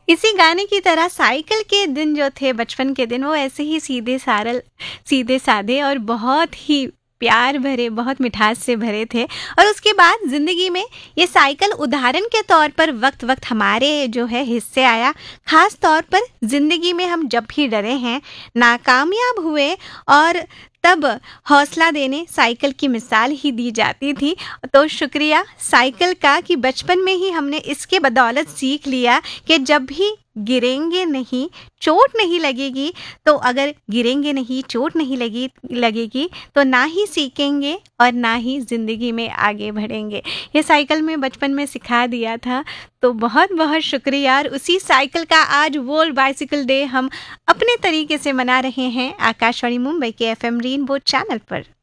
इसी गाने की तरह साइकिल के दिन जो थे बचपन के दिन, वो ऐसे ही सीधे सारल सीधे साधे और बहुत ही प्यार भरे, बहुत मिठास से भरे थे। और उसके बाद ज़िंदगी में ये साइकिल उदाहरण के तौर पर वक्त वक्त हमारे जो है हिस्से आया। ख़ास तौर पर ज़िंदगी में हम जब भी डरे हैं, नाकामयाब हुए, और तब हौसला देने साइकिल की मिसाल ही दी जाती थी। तो शुक्रिया साइकिल का कि बचपन में ही हमने इसके बदौलत सीख लिया कि जब भी गिरेंगे नहीं, चोट नहीं लगेगी। तो अगर गिरेंगे नहीं, चोट नहीं लगेगी तो ना ही सीखेंगे और ना ही ज़िंदगी में आगे बढ़ेंगे। ये साइकिल में बचपन में सिखा दिया था। तो बहुत बहुत शुक्रिया। और उसी साइकिल का आज वर्ल्ड बाइसिकल डे हम अपने तरीके से मना रहे हैं आकाशवाणी मुंबई के FM रेनबो चैनल पर।